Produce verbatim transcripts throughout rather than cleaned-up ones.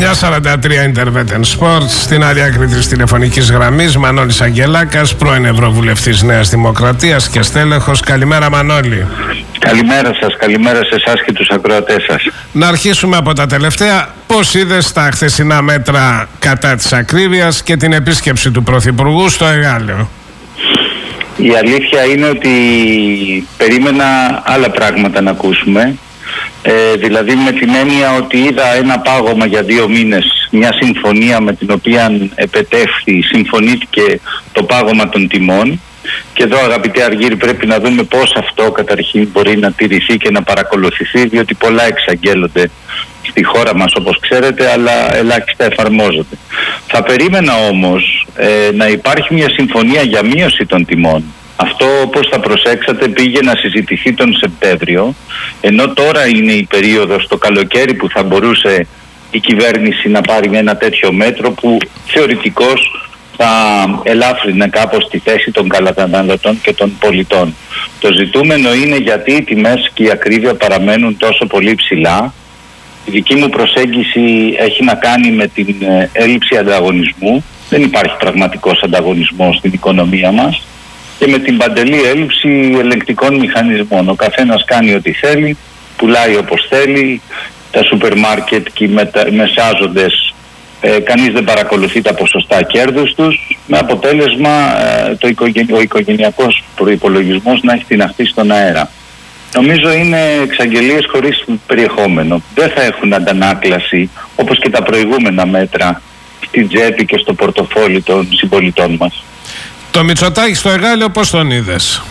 εννιά σαράντα τρία Intervention Sports. Στην άλλη άκρη της τηλεφωνικής γραμμής Μανώλης Αγγελάκας, πρώην Ευρωβουλευτής Νέας Δημοκρατίας και στέλεχος. Καλημέρα, Μανώλη. Καλημέρα σας, καλημέρα σε εσάς και τους ακροατές σας. Να αρχίσουμε από τα τελευταία. Πώς είδες τα χθεσινά μέτρα κατά της ακρίβειας και την επίσκεψη του Πρωθυπουργού στο Εγάλεο? Η αλήθεια είναι ότι περίμενα άλλα πράγματα να ακούσουμε. Ε, δηλαδή με την έννοια ότι είδα ένα πάγωμα για δύο μήνες, μια συμφωνία με την οποία επετεύχθη, συμφωνήθηκε το πάγωμα των τιμών. Και εδώ, αγαπητέ Αργύρη, πρέπει να δούμε πώς αυτό καταρχήν μπορεί να τηρηθεί και να παρακολουθηθεί, διότι πολλά εξαγγέλλονται στη χώρα μας, όπως ξέρετε, αλλά ελάχιστα εφαρμόζονται. Θα περίμενα όμως ε, να υπάρχει μια συμφωνία για μείωση των τιμών. Αυτό, όπως θα προσέξατε, πήγε να συζητηθεί τον Σεπτέμβριο, ενώ τώρα είναι η περίοδος, το καλοκαίρι, που θα μπορούσε η κυβέρνηση να πάρει ένα τέτοιο μέτρο που θεωρητικώς θα ελάφρυνε κάπως τη θέση των καταναλωτών και των πολιτών. Το ζητούμενο είναι γιατί οι τιμές και η ακρίβεια παραμένουν τόσο πολύ ψηλά. Η δική μου προσέγγιση έχει να κάνει με την έλλειψη ανταγωνισμού. Δεν υπάρχει πραγματικός ανταγωνισμός στην οικονομία μας και με την παντελή έλλειψη ελεγκτικών μηχανισμών. Ο καθένας κάνει ό,τι θέλει, πουλάει όπως θέλει, τα σούπερ μάρκετ και οι μεσάζοντες, ε, κανείς δεν παρακολουθεί τα ποσοστά κέρδους τους, με αποτέλεσμα ε, το οικογεν... ο οικογενειακός προϋπολογισμός να έχει τιναχθεί στον αέρα. Νομίζω είναι εξαγγελίες χωρίς περιεχόμενο. Δεν θα έχουν αντανάκλαση, όπως και τα προηγούμενα μέτρα, στην τσέπη και στο πορτοφόλι των συμπολιτών μας. Το Μητσοτάκη στο Εγάλεο πώς τον είδες?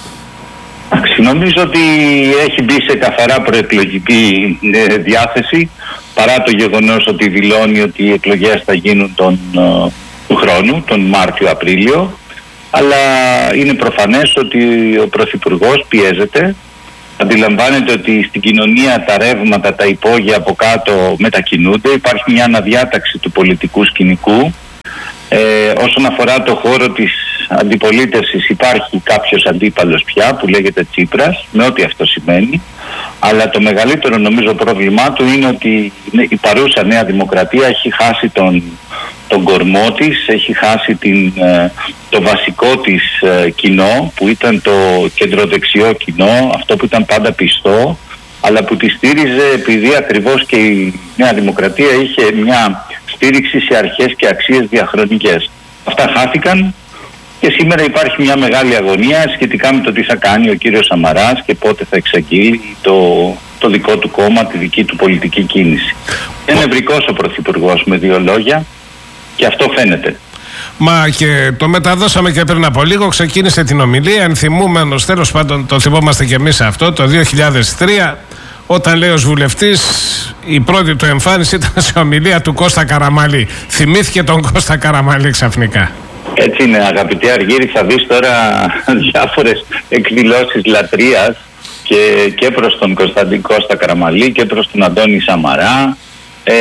Νομίζω ότι έχει μπει σε καθαρά προεκλογική ε, διάθεση, παρά το γεγονός ότι δηλώνει ότι οι εκλογές θα γίνουν τον, ε, του χρόνου, τον Μάρτιο-Απρίλιο, αλλά είναι προφανές ότι ο Πρωθυπουργός πιέζεται. Αντιλαμβάνεται ότι στην κοινωνία τα ρεύματα, τα υπόγεια από κάτω μετακινούνται, υπάρχει μια αναδιάταξη του πολιτικού σκηνικού. Ε, όσον αφορά το χώρο της αντιπολίτευσης, υπάρχει κάποιος αντίπαλος πια που λέγεται Τσίπρας, με ό,τι αυτό σημαίνει, αλλά το μεγαλύτερο νομίζω πρόβλημά του είναι ότι η παρούσα Νέα Δημοκρατία έχει χάσει τον, τον κορμό της, έχει χάσει την, το βασικό της κοινό, που ήταν το κεντροδεξιό κοινό, αυτό που ήταν πάντα πιστό, αλλά που τη στήριζε επειδή ακριβώς και η Νέα Δημοκρατία είχε μια στήριξη σε αρχές και αξίες διαχρονικές. Αυτά χάθηκαν και σήμερα υπάρχει μια μεγάλη αγωνία σχετικά με το τι θα κάνει ο κύριος Σαμαράς και πότε θα εξαγγείλει το, το δικό του κόμμα, τη δική του πολιτική κίνηση. Είναι νευρικός ο Πρωθυπουργός, με δύο λόγια, και αυτό φαίνεται. Μα και το μεταδώσαμε και πριν από λίγο, ξεκίνησε την ομιλία ενθυμούμενος, τέλος πάντων το θυμόμαστε και εμείς αυτό, το δύο χιλιάδες τρία, όταν λέει ως βουλευτής η πρώτη του εμφάνιση ήταν σε ομιλία του Κώστα Καραμαλή. Θυμήθηκε τον Κώστα Καραμαλή ξαφνικά. Έτσι είναι, αγαπητέ Αργύρη, θα δεις τώρα διάφορες εκδηλώσεις λατρείας και, και προς τον Κωνσταντίν Κώστα Καραμαλή και προς τον Αντώνη Σαμαρά. Ε,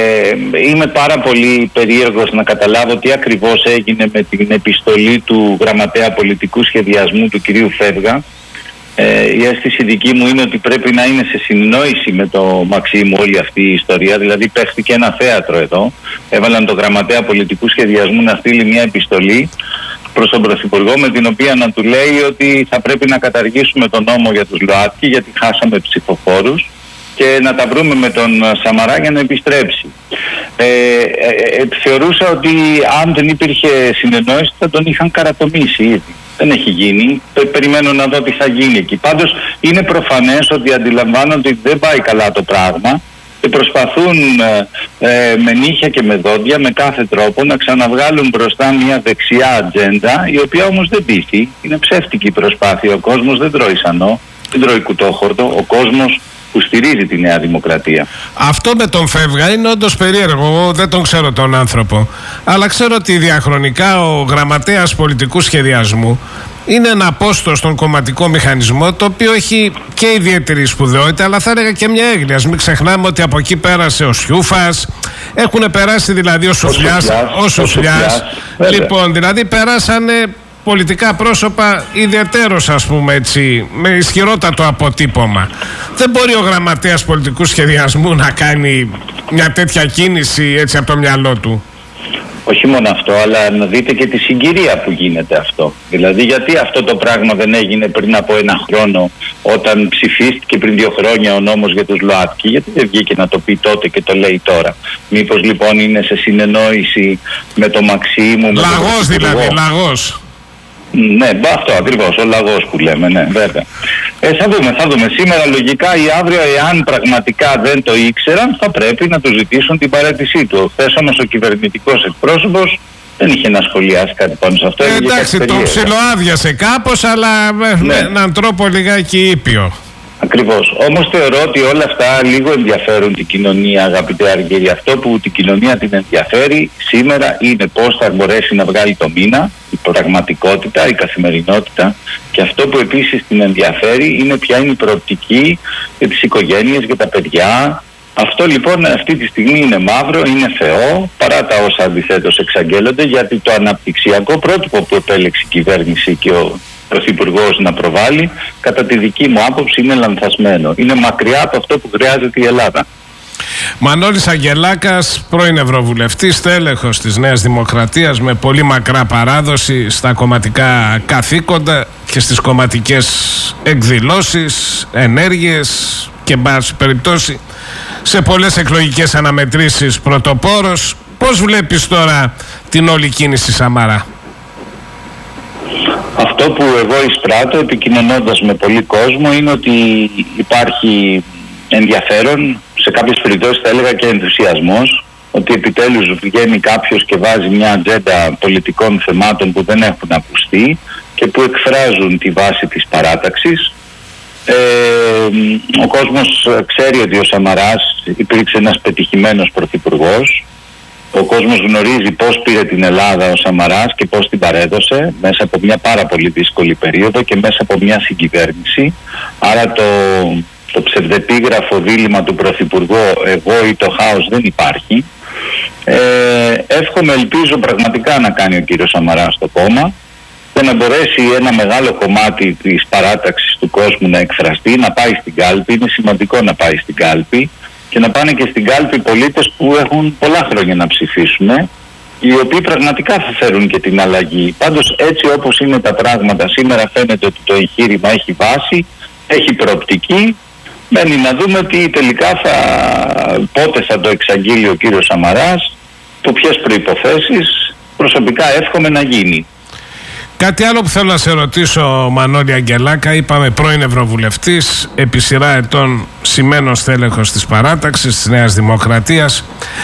είμαι πάρα πολύ περίεργος να καταλάβω τι ακριβώς έγινε με την επιστολή του γραμματέα πολιτικού σχεδιασμού του κυρίου Φεύγα. Ε, η αίσθηση δική μου είναι ότι πρέπει να είναι σε συνεννόηση με το Μαξίμου όλη αυτή η ιστορία. Δηλαδή παίχτηκε ένα θέατρο εδώ. Έβαλαν τον γραμματέα πολιτικού σχεδιασμού να στείλει μια επιστολή προς τον Πρωθυπουργό, με την οποία να του λέει ότι θα πρέπει να καταργήσουμε τον νόμο για τους ΛΟΑΤΚΙ γιατί χάσαμε ψηφοφόρους, και να τα βρούμε με τον Σαμαρά για να επιστρέψει. Ε, ε, ε, θεωρούσα ότι αν δεν υπήρχε συνεννόηση θα τον είχαν καρατομήσει ήδη. Δεν έχει γίνει. Περιμένω να δω τι θα γίνει εκεί. Πάντως είναι προφανές ότι αντιλαμβάνονται ότι δεν πάει καλά το πράγμα και προσπαθούν ε, ε, με νύχια και με δόντια, με κάθε τρόπο, να ξαναβγάλουν μπροστά μια δεξιά ατζέντα, η οποία όμως δεν πείθει. Είναι ψεύτικη η προσπάθεια. Ο κόσμος δεν τρώει σανό, δεν τρώει κουτόχορτο. Ο κόσμος που στηρίζει τη Νέα Δημοκρατία. Αυτό με τον Φεύγα είναι όντως περίεργο. Εγώ δεν τον ξέρω τον άνθρωπο. Αλλά ξέρω ότι διαχρονικά ο γραμματέας πολιτικού σχεδιασμού είναι ένα πόστο στον κομματικό μηχανισμό, το οποίο έχει και ιδιαίτερη σπουδαιότητα, αλλά θα έλεγα και μια έγνοια. Μην ξεχνάμε ότι από εκεί πέρασε ο Σιούφας, έχουν περάσει δηλαδή ο Σουφλιάς. Ο Σουφλιάς. Λοιπόν, δηλαδή περάσανε πολιτικά πρόσωπα ιδιαιτέρως, ας πούμε έτσι, με ισχυρότατο αποτύπωμα. Δεν μπορεί ο γραμματέας πολιτικού σχεδιασμού να κάνει μια τέτοια κίνηση έτσι από το μυαλό του. Όχι μόνο αυτό, αλλά να δείτε και τη συγκυρία που γίνεται αυτό. Δηλαδή, γιατί αυτό το πράγμα δεν έγινε πριν από ένα χρόνο, όταν ψηφίστηκε πριν δύο χρόνια ο νόμος για τους ΛΟΑΤΚΙ? Γιατί δεν βγήκε να το πει τότε και το λέει τώρα? Μήπως λοιπόν είναι σε συνεννόηση με το Μαξίμου? Λαγός δηλαδή, λαγός. Ναι, αυτό ακριβώς, ο λαγός που λέμε, ναι, βέβαια. Ε, θα δούμε, θα δούμε. Σήμερα λογικά ή αύριο, εάν πραγματικά δεν το ήξεραν, θα πρέπει να του ζητήσουν την παραίτησή του. Χθες όμως ο κυβερνητικός εκπρόσωπος δεν είχε να σχολιάσει κάτι πάνω σε αυτό. Ε, εντάξει, τον ψιλοάδιασε κάπως, αλλά με, ναι. με έναν τρόπο λιγάκι ήπιο. Ακριβώς. Όμως θεωρώ ότι όλα αυτά λίγο ενδιαφέρουν την κοινωνία, αγαπητέ Αργύρη. Αυτό που την κοινωνία την ενδιαφέρει σήμερα είναι πώς θα μπορέσει να βγάλει το μήνα, η πραγματικότητα, η καθημερινότητα, και αυτό που επίσης την ενδιαφέρει είναι ποια είναι η προοπτική για τις οικογένειες, για τα παιδιά. Αυτό λοιπόν αυτή τη στιγμή είναι μαύρο, είναι θεό, παρά τα όσα αντιθέτως εξαγγέλλονται, γιατί το αναπτυξιακό πρότυπο που επέλεξε η κυβέρνηση και ο Πρωθυπουργός να προβάλλει, κατά τη δική μου άποψη, είναι λανθασμένο. Είναι μακριά από αυτό που χρειάζεται η Ελλάδα. Μανώλης Αγγελάκας, πρώην Ευρωβουλευτής, τέλεχος της Νέας Δημοκρατίας, με πολύ μακρά παράδοση στα κομματικά καθήκοντα και στις κομματικές εκδηλώσεις, ενέργειες και, εν πάση περιπτώσει, σε πολλές εκλογικές αναμετρήσεις πρωτοπόρος. Πώς βλέπεις τώρα την όλη κίνηση Σαμαρά? Αυτό που εγώ εισπράττω επικοινωνώντας με πολύ κόσμο είναι ότι υπάρχει ενδιαφέρον, σε κάποιες περιπτώσεις θα έλεγα και ενθουσιασμός, ότι επιτέλους βγαίνει κάποιος και βάζει μια ατζέντα πολιτικών θεμάτων που δεν έχουν ακουστεί και που εκφράζουν τη βάση της παράταξης. Ε, ο κόσμος ξέρει ότι ο Σαμαράς υπήρξε ένας πετυχημένος πρωθυπουργός. Ο κόσμος γνωρίζει πώς πήρε την Ελλάδα ο Σαμαράς και πώς την παρέδωσε μέσα από μια πάρα πολύ δύσκολη περίοδο και μέσα από μια συγκυβέρνηση. Άρα το, το ψευδεπίγραφο δίλημμα του Πρωθυπουργού εγώ ή το χάος δεν υπάρχει. Ε, εύχομαι, ελπίζω πραγματικά να κάνει ο κύριος Σαμαράς στο κόμμα και να μπορέσει ένα μεγάλο κομμάτι της παράταξης του κόσμου να εκφραστεί, να πάει στην κάλπη. Είναι σημαντικό να πάει στην κάλπη και να πάνε και στην κάλπη πολίτες που έχουν πολλά χρόνια να ψηφίσουν, οι οποίοι πραγματικά θα φέρουν και την αλλαγή. Πάντως, έτσι όπως είναι τα πράγματα σήμερα, φαίνεται ότι το εγχείρημα έχει βάση, έχει προοπτική. Μένει να δούμε τι τελικά θα, πότε θα το εξαγγείλει ο κύριος Σαμαράς, το ποιες προϋποθέσεις. Προσωπικά εύχομαι να γίνει. Κάτι άλλο που θέλω να σε ρωτήσω, Μανώλη Αγγελάκα, είπαμε πρώην Ευρωβουλευτής, επί σειρά ετών σημαίνος τέλεχος της παράταξης της Νέας Δημοκρατίας.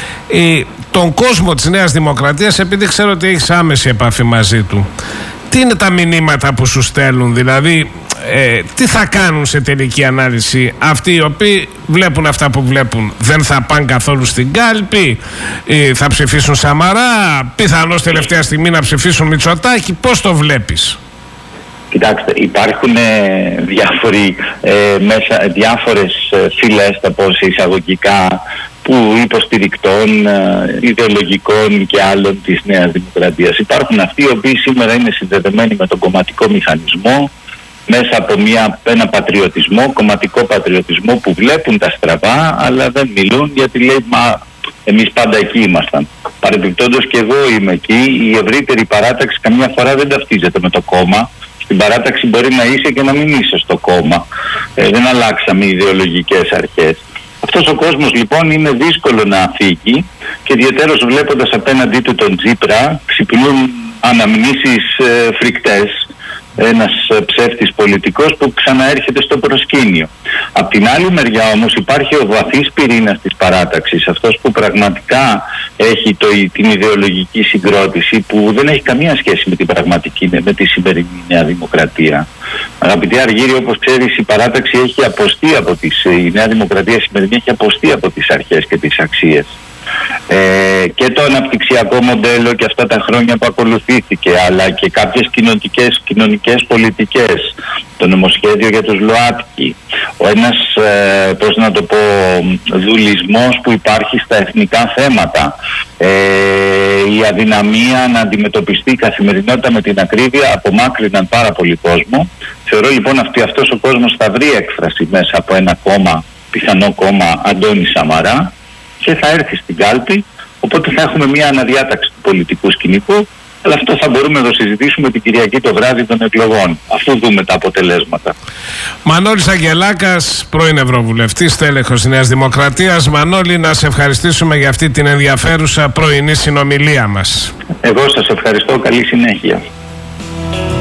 Ε, τον κόσμο της Νέας Δημοκρατίας, επειδή ξέρω ότι έχεις άμεση επαφή μαζί του, τι είναι τα μηνύματα που σου στέλνουν, δηλαδή ε, τι θα κάνουν σε τελική ανάλυση αυτοί οι οποίοι βλέπουν αυτά που βλέπουν? Δεν θα πάνε καθόλου στην κάλπη, ε, θα ψηφίσουν Σαμαρά, πιθανώς τελευταία στιγμή να ψηφίσουν Μητσοτάκη? Πώς το βλέπεις? Κοιτάξτε, υπάρχουν ε, διάφοροι, ε, μέσα, διάφορες ε, φυλές, θα πω σε εισαγωγικά, που υποστηρικτών, ε, ιδεολογικών και άλλων της Νέας Δημοκρατίας. Υπάρχουν αυτοί οι οποίοι σήμερα είναι συνδεδεμένοι με τον κομματικό μηχανισμό, μέσα από μια, ένα πατριωτισμό, κομματικό πατριωτισμό, που βλέπουν τα στραβά αλλά δεν μιλούν, γιατί λέει μα εμείς πάντα εκεί ήμασταν. Παρεμπιπτόντως και εγώ είμαι εκεί. Η ευρύτερη παράταξη καμιά φορά δεν ταυτίζεται με το κόμμα. Στην παράταξη μπορεί να είσαι και να μην είσαι στο κόμμα. Ε, δεν αλλάξαμε ιδεολογικές αρχές. Αυτός ο κόσμος λοιπόν είναι δύσκολο να φύγει, και ιδιαίτερως βλέποντας απέναντί του τον Τσίπρα ξυπνούν αναμνήσεις ε, φρικτές. Ένας ψεύτης πολιτικός που ξαναέρχεται στο προσκήνιο. Απ' την άλλη μεριά όμως υπάρχει ο βαθύς πυρήνας της παράταξης, αυτός που πραγματικά έχει το, την ιδεολογική συγκρότηση, που δεν έχει καμία σχέση με την πραγματική, με τη σημερινή Νέα Δημοκρατία. Αγαπητέ Αργύρη, όπως ξέρεις, η παράταξη έχει αποστεί από τις, η Νέα Δημοκρατία σημερινή έχει αποστεί από τις αρχές και τις αξίες. Ε, και το αναπτυξιακό μοντέλο και αυτά τα χρόνια που ακολουθήθηκε, αλλά και κάποιες κοινωνικές, κοινωνικές πολιτικές, το νομοσχέδιο για τους ΛΟΑΤΚΙ, ο ένας, ε, πώς να το πω, δουλισμός που υπάρχει στα εθνικά θέματα, ε, η αδυναμία να αντιμετωπιστεί η καθημερινότητα με την ακρίβεια απομάκρυναν πάρα πολύ κόσμο. Θεωρώ λοιπόν ότι αυτός ο κόσμος θα βρει έκφραση μέσα από ένα κόμμα, πιθανό κόμμα Αντώνη Σαμαρά, και θα έρθει στην κάλπη, οπότε θα έχουμε μια αναδιάταξη του πολιτικού σκηνικού, αλλά αυτό θα μπορούμε να το συζητήσουμε την Κυριακή το βράδυ των εκλογών, αφού δούμε τα αποτελέσματα. Μανώλης Αγγελάκας, πρώην Ευρωβουλευτής, τέλεχος της Νέας Δημοκρατίας. Μανώλη, να σε ευχαριστήσουμε για αυτή την ενδιαφέρουσα πρωινή συνομιλία μας. Εγώ σας ευχαριστώ, καλή συνέχεια.